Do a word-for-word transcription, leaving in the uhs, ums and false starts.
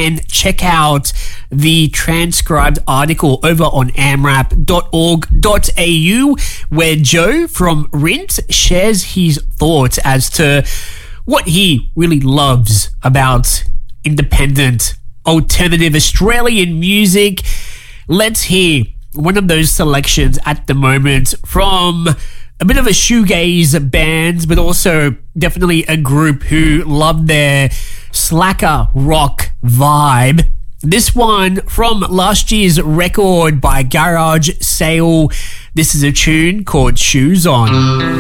then check out the transcribed article over on amrap dot org dot a u, where Joe from Rint shares his thoughts as to what he really loves about independent, alternative Australian music. Let's hear one of those selections at the moment from a bit of a shoegaze band, but also definitely a group who love their slacker rock vibe. This one from last year's record by Garage Sale. This is a tune called Shoes On.